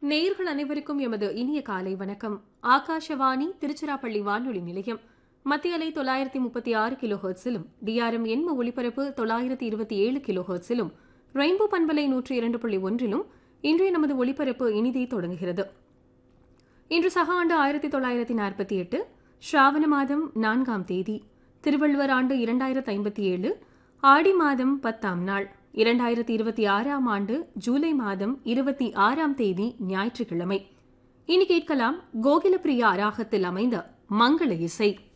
நேயர்கள் அனைவருக்கும் எமது இனிய காலை வணக்கம். ஆகாஷவாணி திருச்சிராப்பள்ளி வானொலி நிலையம் மத்திய அலை 936 கிலோ ஹெர்ட்ஸிலும் டிஆர்எம் எண்ம ஒலிபரப்பு 927 கிலோ ஹெர்ட்ஸிலும் ரெயின்போ பண்பலை 102.1லும் இன்றைய நமது ஒலிபரப்பு இனிதே தொடங்குகிறது. இன்று சக ஆண்டு 1948 ஸ்ராவண மாதம் 4ஆம் தேதி, திருவள்ளுவர் ஆண்டு 2057, ஆடி மாதம் 10ஆம் நாள், 2026ஆம் ஆண்டு ஜூலை மாதம் 26ஆம் தேதி ஞாயிற்றுக்கிழமை. இனி கேட்கலாம் கோகிலப்பிரியா ராகத்தில் அமைந்த மங்கள இசை.